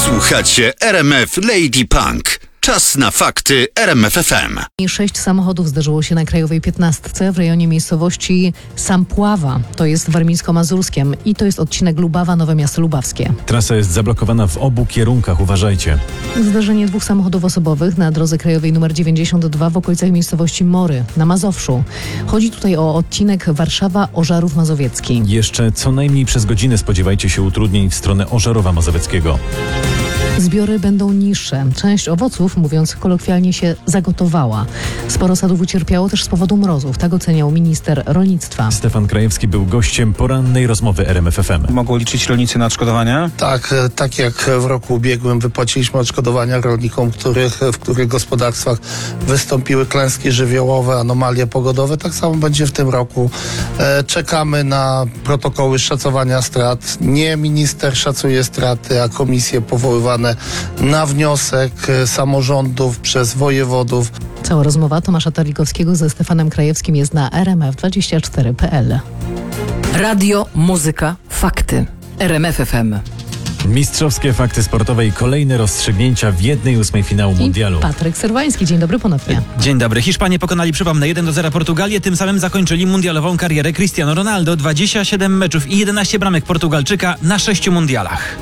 Słuchacie RMF Lady Punk. Czas na fakty RMF FM. 6 samochodów zdarzyło się na Krajowej 15 w rejonie miejscowości Sampława. To jest w Warmińsko-Mazurskiem i to jest odcinek Lubawa-Nowe Miasto Lubawskie. Trasa jest zablokowana w obu kierunkach, uważajcie. Zdarzenie 2 samochodów osobowych na drodze krajowej nr 92 w okolicach miejscowości Mory na Mazowszu. Chodzi tutaj o odcinek Warszawa-Ożarów Mazowiecki. Jeszcze co najmniej przez godzinę spodziewajcie się utrudnień w stronę Ożarowa Mazowieckiego. Zbiory będą niższe. Część owoców, mówiąc kolokwialnie, się zagotowała. Sporo sadów ucierpiało też z powodu mrozów. Tak oceniał minister rolnictwa. Stefan Krajewski był gościem porannej rozmowy RMF FM. Mogą liczyć rolnicy na odszkodowania? Tak jak w roku ubiegłym wypłaciliśmy odszkodowania rolnikom, w których gospodarstwach wystąpiły klęski żywiołowe, anomalie pogodowe, tak samo będzie w tym roku. Czekamy na protokoły szacowania strat. Nie minister szacuje straty, a komisje powoływane na wniosek samorządów przez wojewodów. Cała rozmowa Tomasza Tarlikowskiego ze Stefanem Krajewskim jest na rmf24.pl. Radio, muzyka, fakty. RMF FM. Mistrzowskie fakty sportowe i kolejne rozstrzygnięcia w 1/8 finału mundialu. Patryk Serwański, dzień dobry ponownie. Dzień dobry. Hiszpanie pokonali, przypomnę, 1-0 Portugalię, tym samym zakończyli mundialową karierę Cristiano Ronaldo. 27 meczów i 11 bramek Portugalczyka na 6 mundialach.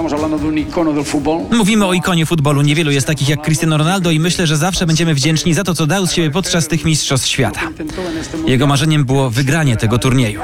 Mówimy o ikonie futbolu. Niewielu jest takich jak Cristiano Ronaldo i myślę, że zawsze będziemy wdzięczni za to, co dał z siebie podczas tych mistrzostw świata. Jego marzeniem było wygranie tego turnieju.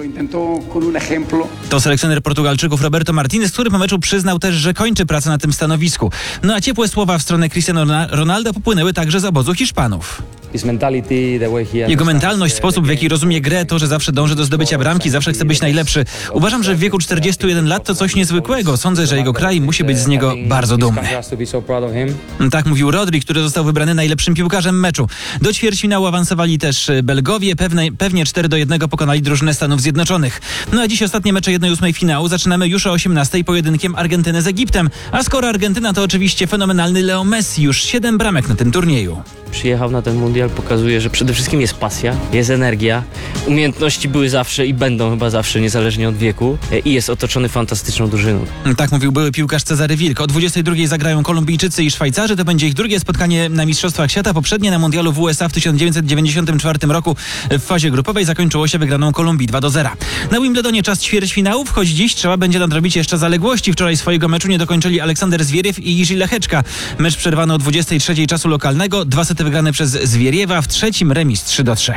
To selekcjoner Portugalczyków Roberto Martinez, który po meczu przyznał też, że kończy pracę na tym stanowisku. No a ciepłe słowa w stronę Cristiano Ronaldo popłynęły także z obozu Hiszpanów. Jego mentalność, sposób w jaki rozumie grę, to, że zawsze dąży do zdobycia bramki, zawsze chce być najlepszy. Uważam, że w wieku 41 lat to coś niezwykłego. Sądzę, że jego kraj musi być z niego bardzo dumny. Tak mówił Rodri, który został wybrany najlepszym piłkarzem meczu. Do ćwierćfinału awansowali też Belgowie, pewnie 4-1 pokonali drużynę Stanów Zjednoczonych. No a dziś ostatnie mecze 1/8 finału. Zaczynamy już o 18:00 pojedynkiem Argentyny z Egiptem. A skoro Argentyna, to oczywiście fenomenalny Leo Messi, już 7 bramek na tym turnieju. Przyjechał na ten mundial, pokazuje, że przede wszystkim jest pasja, jest energia, umiejętności były zawsze i będą chyba zawsze, niezależnie od wieku, i jest otoczony fantastyczną drużyną. Tak mówił były piłkarz Cezary Wilk. O 22:00 zagrają Kolumbijczycy i Szwajcarzy. To będzie ich drugie spotkanie na Mistrzostwach Świata. Poprzednie na mundialu w USA w 1994 roku w fazie grupowej zakończyło się wygraną Kolumbii 2-0. Na Wimbledonie czas ćwierćfinałów, choć dziś trzeba będzie nadrobić jeszcze zaległości. Wczoraj swojego meczu nie dokończyli Aleksander Zwieriew i Jiří Lehečka. Mecz przerwano o 23:00 czasu lokalnego. 2 sety wygrane przez Zwieriewa, w trzecim remis 3-3.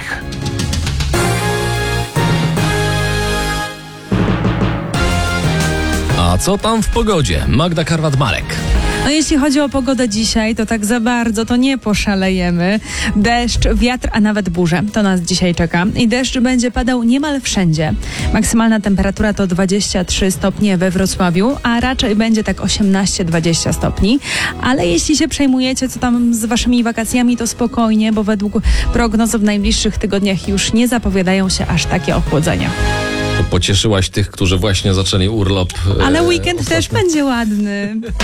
A co tam w pogodzie? Magda Karwat-Marek. No jeśli chodzi o pogodę dzisiaj, to tak za bardzo to nie poszalejemy. Deszcz, wiatr, a nawet burze. To nas dzisiaj czeka. I deszcz będzie padał niemal wszędzie. Maksymalna temperatura to 23 stopnie we Wrocławiu, a raczej będzie tak 18-20 stopni. Ale jeśli się przejmujecie, co tam z waszymi wakacjami, to spokojnie, bo według prognoz w najbliższych tygodniach już nie zapowiadają się aż takie ochłodzenia. Pocieszyłaś tych, którzy właśnie zaczęli urlop. Ale weekend też będzie ładny.